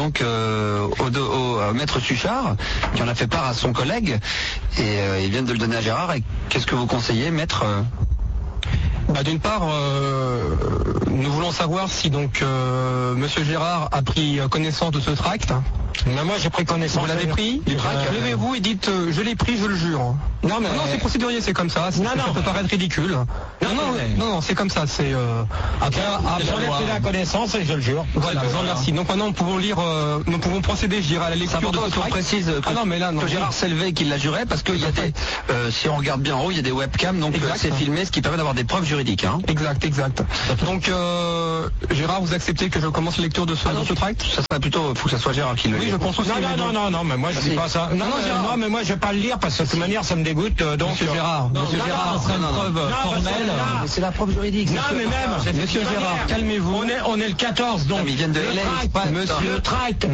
au maître Suchard qui en a fait part à son collègue et ils viennent de le donner à Gérard. Et qu'est-ce que vous conseillez, maître? D'une part, nous voulons savoir si donc Monsieur Gérard a pris connaissance de ce tract. Moi j'ai pris connaissance. Vous l'avez pris du tract? Levez-vous et dites je l'ai pris, je le jure. Non, c'est procédurier, c'est comme ça. Ça peut paraître ridicule. Non, c'est comme ça. C'est j'en ai pris la connaissance et je le jure. Voilà, je vous remercie. Donc maintenant nous pouvons procéder, je dirais, à la lecture de ce tract. Précise que Gérard s'est levé et qu'il l'a juré parce qu'il y a des, si on regarde bien en haut, il y a des webcams, donc c'est filmé, ce qui permet d'avoir des preuves juridiques. Exact. Donc Gérard, vous acceptez que je commence la lecture de ce tract? Ça serait plutôt, faut que ça soit Gérard qui le lit. Oui, je pense aussi. Non, mais moi je dis pas ça. Non, mais moi je vais pas le lire parce que de toute manière ça me dégoûte. Donc Monsieur Gérard, ce serait une preuve formelle. C'est la preuve juridique. Non, mais même, Monsieur Gérard, calmez-vous. On est le 14, donc. Ils viennent de le tract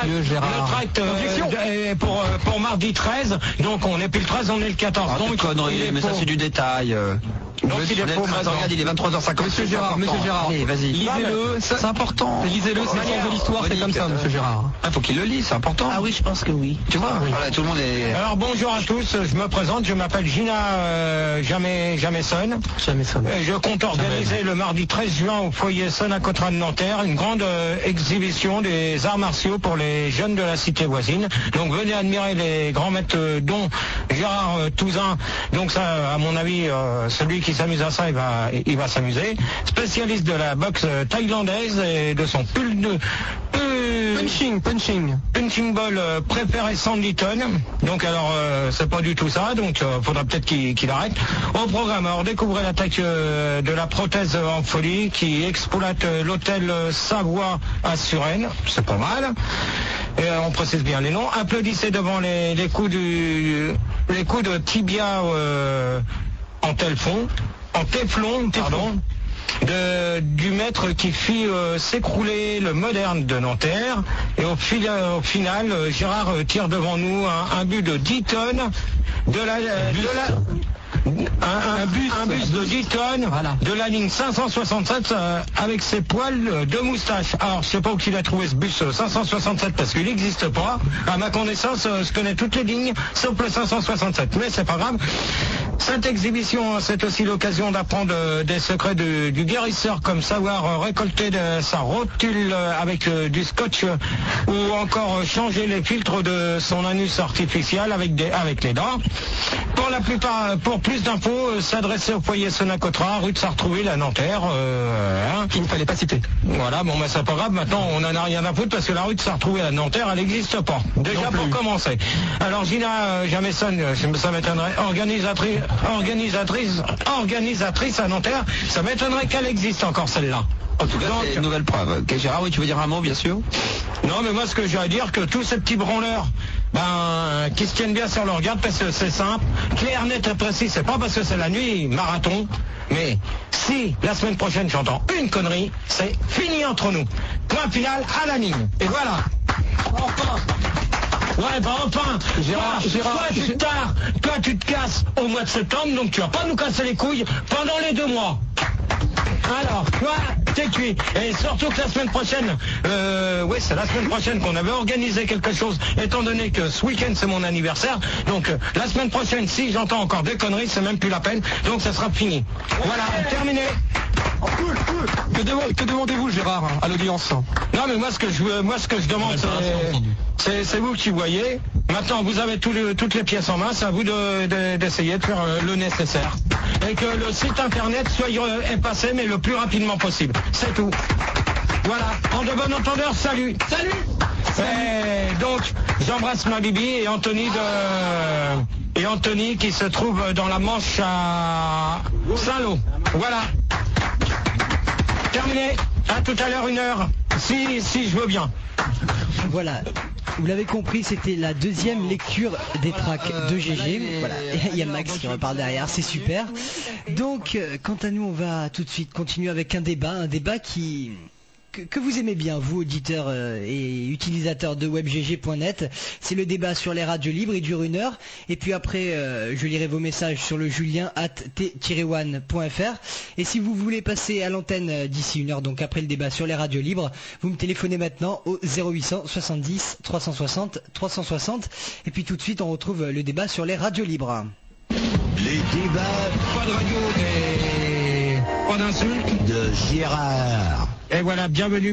pour mardi 13. Donc on n'est plus le 13, on est le 14. Donc connerie, mais ça c'est du détail. Donc il est faux. Regarde, il est 23h50. Monsieur Gérard, allez, vas-y. Lisez-le, c'est important. Lisez-le, c'est le sens de l'histoire, c'est comme ça, Monsieur Gérard. Faut qu'il le lise, c'est important. Ah oui, je pense que oui. Tu vois, voilà, tout le monde est... Alors bonjour à tous, je me présente, je m'appelle Gina Jameson. Je compte organiser le mardi 13 juin au foyer Son à Cotran de Nanterre une grande exhibition des arts martiaux pour les jeunes de la cité voisine. Donc venez admirer les grands maîtres dont Gérard Touzin. Donc ça, à mon avis, celui qui s'amuse à ça, il va s'amuser. Spécialiste de la boxe thaïlandaise et de son punching ball préféré Sandy Tonne. Donc alors c'est pas du tout ça, donc faudra peut-être qu'il arrête. Au programme, alors découvrez l'attaque de la prothèse en folie qui exploite l'hôtel Savoie à Suresnes, c'est pas mal. Et on précise bien les noms. Applaudissez devant les coups de tibia en téflon, du maître qui fit s'écrouler le moderne de Nanterre. Et au final, Gérard tire devant nous un but de 10 tonnes un bus de 10 tonnes de la ligne 567 avec ses poils de moustache. Alors je sais pas où il a trouvé ce bus 567 parce qu'il n'existe pas. À ma connaissance, je connais toutes les lignes sauf le 567, mais c'est pas grave. Cette exhibition, c'est aussi l'occasion d'apprendre des secrets du guérisseur, comme savoir récolter sa rotule avec du scotch ou encore changer les filtres de son anus artificiel avec les dents. Pour plus d'infos, s'adresser au foyer Sonacotra, rue de Sartrouville à Nanterre, qu'il ne fallait pas citer. Voilà, bon, c'est pas grave, maintenant on en a rien à foutre parce que la rue de Sartrouville à Nanterre, elle n'existe pas. Déjà pour commencer. Alors Gina Jameson, ça m'étonnerait, organisatrice à Nanterre, ça m'étonnerait qu'elle existe encore celle-là. En tout cas, c'est une nouvelle preuve. Okay, Gérard, oui, tu veux dire un mot, bien sûr? Non, mais moi, ce que j'ai à dire, que tous ces petits branleurs, qui se tiennent bien sur leur garde, parce que c'est simple, clair, net et précis, c'est pas parce que c'est la nuit, marathon, mais si la semaine prochaine j'entends une connerie, c'est fini entre nous. Point final à la ligne. Et voilà. Enfin. Ouais, enfin, Gérard, toi tu te casses au mois de septembre, donc tu vas pas nous casser les couilles pendant les 2 mois. Alors, toi, t'es cuit. Et surtout que la semaine prochaine, c'est la semaine prochaine qu'on avait organisé quelque chose, étant donné que ce week-end c'est mon anniversaire. Donc, la semaine prochaine, si j'entends encore des conneries, c'est même plus la peine. Donc, ça sera fini. Voilà, terminé. Que demandez-vous, Gérard, à l'audience? Non, mais moi, ce que je demande, c'est vous qui voyez. Maintenant, vous avez toutes les pièces en main. C'est à vous d'essayer de faire le nécessaire. Et que le site internet soit effacé, mais le plus rapidement possible. C'est tout. Voilà. En de bon entendeur, salut. Salut. Et donc, j'embrasse ma Bibi et Anthony qui se trouve dans la Manche à Saint-Lô. Voilà. Terminé. À tout à l'heure, 1h. Si je veux bien. Voilà. Vous l'avez compris, c'était la deuxième lecture des tracks de GG. Voilà, il y a Max qui reparle derrière, c'est super. Donc, quant à nous, on va tout de suite continuer avec un débat que vous aimez bien, vous auditeurs et utilisateurs de webgg.net. C'est le débat sur les radios libres, il dure 1 heure. Et puis après, je lirai vos messages sur le julien@t-one.fr. Et si vous voulez passer à l'antenne d'ici 1 heure, donc après le débat sur les radios libres, vous me téléphonez maintenant au 0800 70 360 360. Et puis tout de suite, on retrouve le débat sur les radios libres. Les débats, pas de radio, mais pas d'insulte, de Gérard. Et voilà, bienvenue,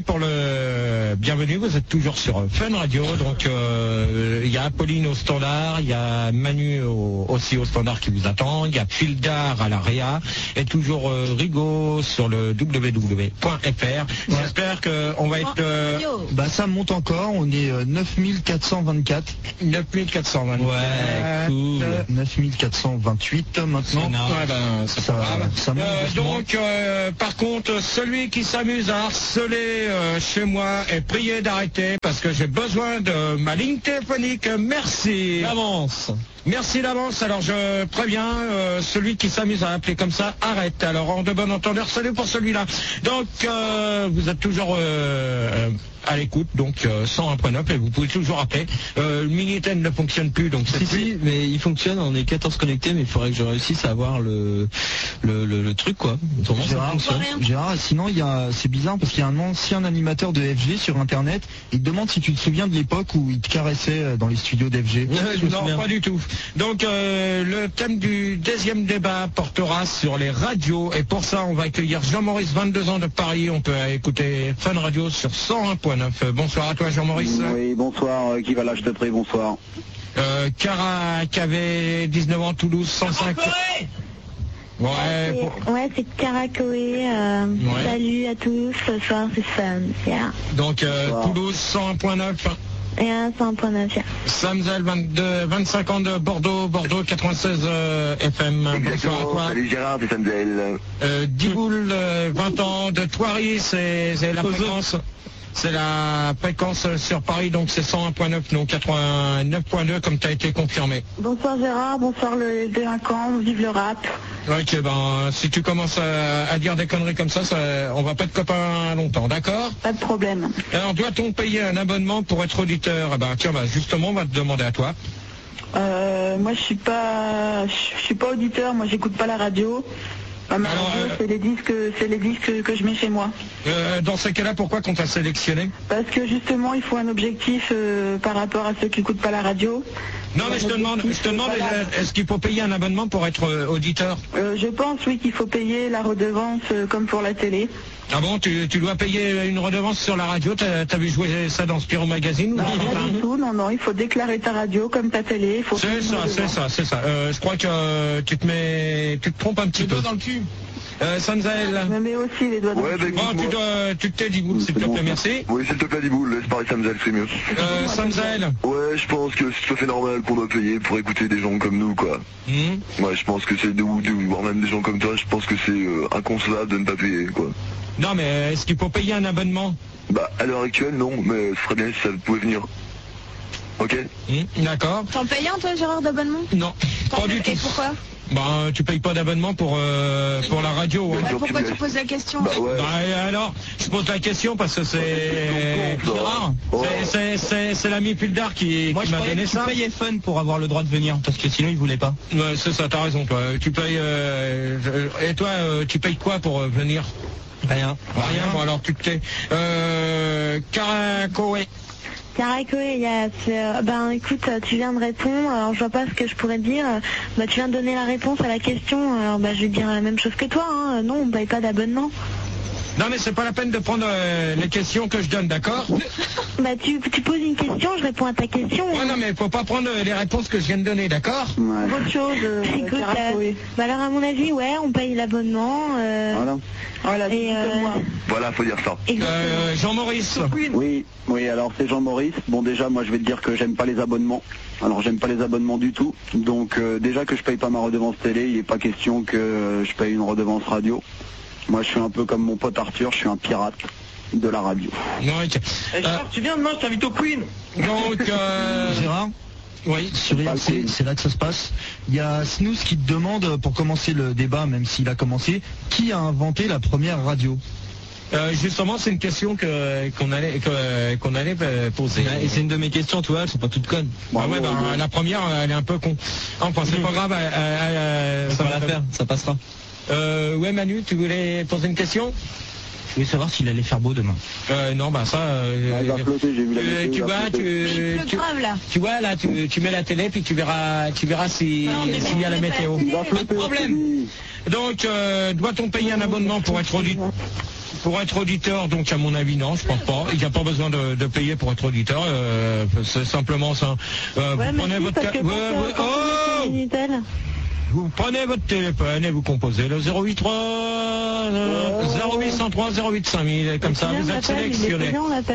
vous êtes toujours sur Fun Radio, donc il y a Apolline au standard, il y a Manu aussi au standard qui vous attend, il y a Fildar à la Réa, et toujours Rigaud sur le www.fr. J'espère qu'on va être... ça monte encore, on est 9424. 9424. Ouais, cool. 9428 maintenant. C'est pas grave. Ça donc, par contre, celui qui s'amuse à harceler chez moi et prier d'arrêter parce que j'ai besoin de ma ligne téléphonique. Merci d'avance. Merci d'avance. Alors je préviens celui qui s'amuse à appeler comme ça, arrête. Alors en de bon entendeur, salut pour celui-là. Donc vous êtes toujours à l'écoute, donc 101.9 et vous pouvez toujours appeler. Le Minitel ne fonctionne plus, donc c'est Si, mais il fonctionne, on est 14 connectés, mais il faudrait que je réussisse à avoir le truc, quoi. Gérard, sinon c'est bizarre parce qu'il y a un ancien animateur de FG sur internet, il te demande si tu te souviens de l'époque où il te caressait dans les studios d'FG. Non, pas du tout. Donc le thème du deuxième débat portera sur les radios, et pour ça on va accueillir Jean-Maurice, 22 ans de Paris. On peut écouter Fun Radio sur 101.9. Bonsoir à toi Jean-Maurice. Oui, bonsoir, qui va là, je te prie, bonsoir. Cara qui avait 19 ans, Toulouse 105. Ouais, c'est Caracoé. Salut à tous, ce soir c'est Fun. Yeah. Donc Toulouse 101.9. Et un 100.9. Samzel, 25 ans de Bordeaux 96 FM. Bonsoir à toi. Salut Gérard, c'est Samzel. Diboul, 20 ans de Thoiry, c'est la fréquence. C'est la fréquence sur Paris, donc c'est 101.9, non 89.2 comme tu as été confirmé. Bonsoir Gérard, bonsoir le délinquant, vive le rap. Ok, si tu commences à dire des conneries comme ça, on va pas être copains longtemps, d'accord? Pas de problème. Alors doit-on payer un abonnement pour être auditeur? Justement, on va te demander à toi. Moi je suis pas auditeur, moi j'écoute pas la radio. Ma radio, c'est les disques que je mets chez moi. Dans ce cas-là, pourquoi qu'on t'a sélectionné? Parce que justement, il faut un objectif par rapport à ceux qui n'écoutent pas la radio. Non, mais je te demande, est-ce qu'il faut payer un abonnement pour être auditeur? Je pense, oui, qu'il faut payer la redevance comme pour la télé. Ah bon, tu dois payer une redevance sur la radio? T'as vu jouer ça dans Spirou Magazine? Non, pas du tout, non, il faut déclarer ta radio comme ta télé. C'est ça. Je crois que tu te trompes un petit peu. Dans le cul. Samzael. Je me mets aussi les doigts dans le cul. Bon, tu te tais, Diboul, s'il te plaît, merci. Oui, s'il te plaît, Diboul, laisse parler Samzael, c'est mieux. Samzael. Ouais, je pense que c'est tout à fait normal qu'on doit payer pour écouter des gens comme nous, quoi. Ouais, je pense que c'est voire même des gens comme toi, je pense que c'est inconcevable de ne pas payer, quoi. Non, mais est-ce qu'il faut payer un abonnement? Bah, à l'heure actuelle, non, mais ce serait bien si ça pouvait venir. Ok. D'accord. T'en payes un, toi, Gérard, d'abonnement? Non, pas du tout. Et pourquoi? Bah, tu payes pas d'abonnement pour la radio. Bah, pourquoi tu poses la question? Bah, alors, je pose la question parce que c'est Gérard. C'est l'ami Puldar qui m'a donné ça. Tu payais Fun pour avoir le droit de venir, parce que sinon il voulait pas. Ouais, c'est ça, t'as raison, toi. Tu payes. Et toi, tu payes quoi pour venir? Rien. Bon, alors tu te tais. Caracoé. Caracoé, ben écoute, tu viens de répondre, alors je vois pas ce que je pourrais te dire. Bah tu viens de donner la réponse à la question, alors bah je vais dire la même chose que toi, hein. Non, on paye pas d'abonnement. Non mais c'est pas la peine de prendre les questions que je donne, d'accord? Bah tu poses une question, je réponds à ta question. Ouais, non mais faut pas prendre les réponses que je viens de donner, d'accord? Autre chose, écoute, bah alors à mon avis, ouais, on paye l'abonnement. Voilà, Voilà, faut dire ça. Jean-Maurice. Oui, alors c'est Jean-Maurice. Bon, déjà, moi je vais te dire que j'aime pas les abonnements. Alors j'aime pas les abonnements du tout. Donc déjà que je paye pas ma redevance télé, il n'est pas question que je paye une redevance radio. Moi je suis un peu comme mon pote Arthur, je suis un pirate de la radio. Gérard, tu viens demain, je t'invite au Queen. Donc Gérard, oui, sur IRC, c'est là que ça se passe. Il y a Snooze qui te demande, pour commencer le débat, même s'il a commencé, qui a inventé la première radio? Justement, c'est une question qu'on allait poser. Et c'est une de mes questions, tu vois, elles sont pas toutes connes. La première, elle est un peu con. Enfin, c'est pas grave. Ça va la faire, ça passera. Ouais, Manu, tu voulais poser une question? Je voulais savoir s'il allait faire beau demain. Non, bah ça. Il va flotter, j'ai vu la météo, tu vois, tu vois là, tu mets la télé puis tu verras s'il y a la météo. Il va flotter. Problème. Donc, doit-on payer un abonnement pour être auditeur? Donc à mon avis non, je pense pas. Il n'y a pas besoin de payer pour être auditeur. C'est simplement ça. Vous prenez votre vous prenez votre téléphone et vous composez le 083 0803 08 5000 comme ça vous êtes sélectionné.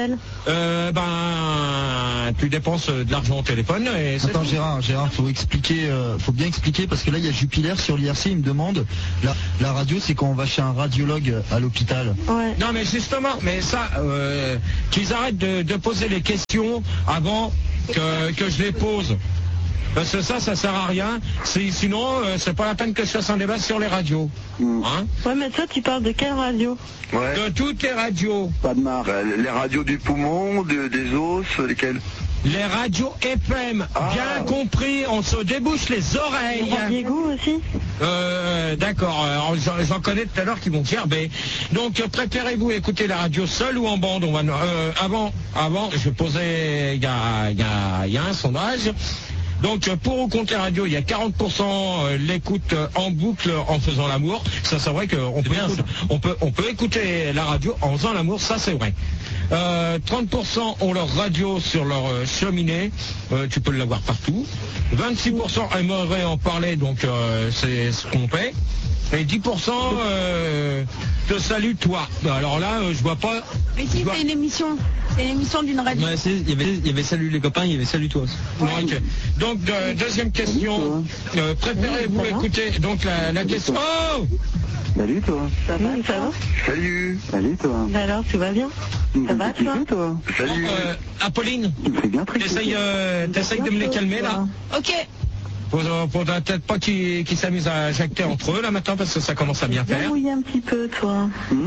Tu dépenses de l'argent au téléphone et attends Gérard, faut bien expliquer parce que là il y a Jupiler sur l'IRC, il me demande la radio c'est quand on va chez un radiologue à l'hôpital. Ouais. Non mais justement, mais ça qu'ils arrêtent de poser les questions avant que je les pose. Parce que ça sert à rien. Sinon, c'est pas la peine que je fasse un débat sur les radios. Hein? Ouais, mais toi, tu parles de quelle radio? De toutes les radios. Pas de marque. Les radios du poumon, des os, lesquelles? Les radios FM, bien compris, on se débouche les oreilles. Diego aussi? D'accord, j'en connais tout à l'heure qui vont dire, donc préférez-vous écouter la radio seule ou en bande? On va, avant, je posais, il y a un sondage. Donc pour ou contre la radio, il y a 40% l'écoute en boucle en faisant l'amour. Ça c'est vrai qu'on peut écouter la radio en faisant l'amour, ça c'est vrai. 30% ont leur radio sur leur cheminée, tu peux l'avoir partout. 26% aimeraient en parler, donc c'est ce qu'on paie. Et 10% te salue toi. Alors là, je vois pas. Mais si, c'est une émission. C'est une émission d'une radio. Ouais, il y avait salut les copains, il y avait salut toi aussi. Ouais. Okay. Donc deuxième question. Préférez-vous écouter donc la question. Oh! Salut toi. Ça va? Salut. Salut toi. Alors, tu vas bien? Ça va toi? Salut. Apolline, t'essayes de me les calmer là? Ok. Faudra peut-être pas qu'ils s'amusent à jacter entre eux là maintenant parce que ça commence à bien faire. Oui, un petit peu toi.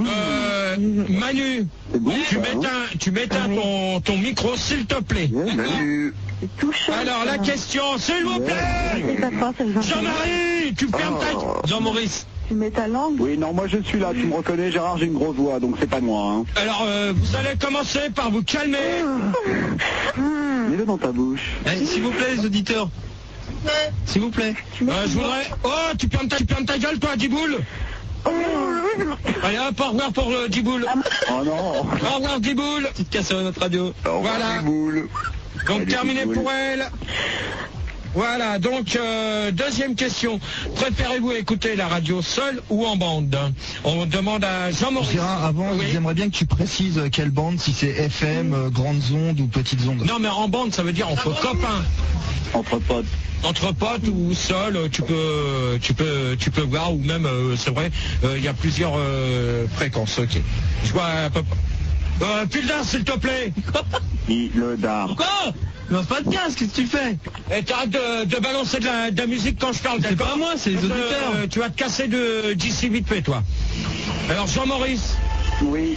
Manu, tu m'éteins ton micro s'il te plaît. Salut. Alors la question, s'il vous plaît. Jean-Marie, tu fermes ta... Jean-Maurice. Tu mets ta langue? Oui, non, moi je suis là, tu me reconnais Gérard, j'ai une grosse voix, donc c'est pas de moi. Hein. Alors, vous allez commencer par vous calmer. Mets-le dans ta bouche. S'il vous plaît, les auditeurs. S'il vous plaît. Je voudrais... Oh, tu fermes ta gueule, toi, Djiboul. Allez, hop, au revoir pour Djiboul. Oh non. Au revoir, Djiboul. Petite casse sur notre radio. Voilà. Donc, terminé pour elle. Voilà, donc deuxième question. Préférez-vous écouter la radio seule ou en bande? On demande à Jean-Maurice. Avant, j'aimerais bien que tu précises quelle bande, si c'est FM, grandes ondes ou petites ondes. Non, mais en bande, ça veut dire entre copains. Entre potes. Entre potes ou seul, tu peux voir, ou même, c'est vrai, il y a plusieurs fréquences. Ok. Je vois à peu près. Puldar, s'il te plaît. Le dard. Quoi? Non, pas de casque, qu'est-ce que tu fais? Et t'arrêtes de balancer de la musique quand je parle, c'est pas moi, c'est les auditeurs. Tu vas te casser d'ici vite fait, toi. Alors, Jean-Maurice. Oui.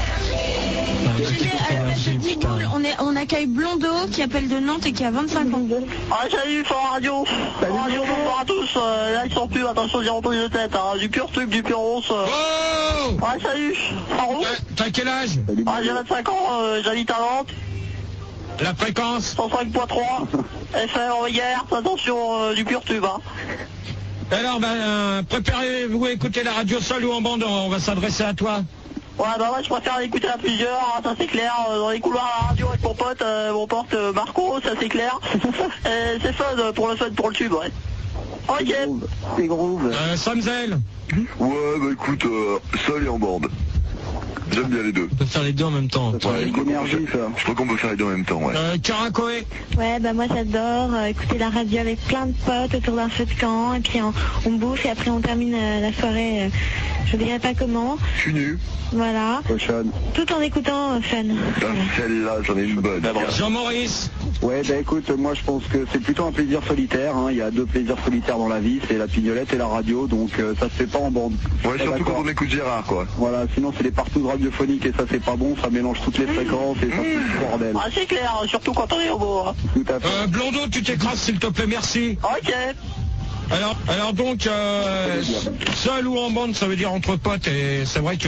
On accueille Blondeau qui appelle de Nantes et qui a 25 ans. Ah, salut, Fort Radio. Radio, bonsoir à tous. Là, ils sont plus, attention, j'ai repris de tête. Hein. Du pur truc, du pur ronce. Oh Ouais, salut. T'as quel âge? Ah, j'ai 25 ans, j'habite à Nantes. La fréquence 105.3. FM en hier, attention, du pur tube. Hein. Alors, préparez-vous à écouter la radio seule ou en bande? On va s'adresser à toi. Ouais, je préfère l'écouter à plusieurs, hein, ça c'est clair. Dans les couloirs à la radio avec mon pote Marco, ça c'est clair. C'est fun, pour le tube, ouais. Ok. C'est groove. Samzel. Ouais, écoute, seul et en bande. J'aime bien les deux. On peut faire les deux en même temps. Ouais, je crois qu'on peut faire les deux en même temps, ouais. Caracoé. Ouais, moi j'adore écouter la radio avec plein de potes autour d'un feu de camp, et puis on bouffe et après on termine la soirée, je dirais pas comment. Je suis nu. Voilà. Cochonne. Tout en écoutant Fun. Voilà. Celle-là, j'en ai une bonne. Jean-Maurice. Ouais, écoute, moi je pense que c'est plutôt un plaisir solitaire. Hein. Il y a deux plaisirs solitaires dans la vie, c'est la pignolette et la radio, donc ça se fait pas en bande. Ouais, surtout quand on écoute Gérard, quoi. Voilà, sinon c'est des partout radiophoniques et ça c'est pas bon, ça mélange toutes les fréquences et ça c'est le bordel. Ah, c'est clair, surtout quand on est au beau. Hein. Tout à fait. Blondeau, tu t'écrases s'il te plaît, merci. Ok. Alors donc, seul ou en bande, ça veut dire entre potes, et c'est vrai que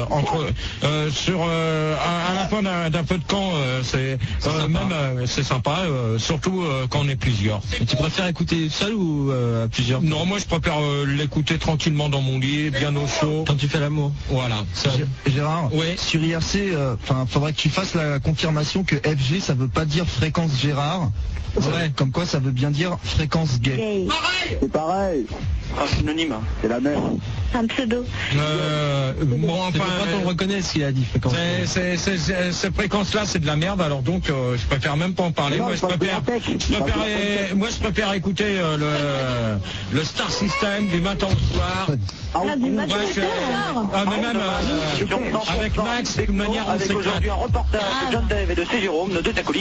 à la fin d'un feu de camp, c'est sympa, surtout quand on est plusieurs. Et tu préfères écouter seul ou à plusieurs? Non, moi je préfère l'écouter tranquillement dans mon lit, bien au chaud. Quand tu fais l'amour. Voilà. Gérard, oui. Sur IRC, faudrait que tu fasses la confirmation que FG, ça veut pas dire fréquence Gérard. Ouais. Comme quoi, ça veut bien dire fréquence gay. Pareil. C'est pareil. Un synonyme. C'est la même. Un pseudo. Bon, enfin, quand on reconnaît ce qu'il a dit, fréquence. Ces fréquences-là, c'est de la merde. Alors donc, je préfère même pas en parler. Non, moi, je préfère écouter le Star System du matin au soir. Du matin au soir. Mais même avec Max, de toute manière, on avec aujourd'hui un reportage de John Dave et de C. Jérôme, nos deux acolytes.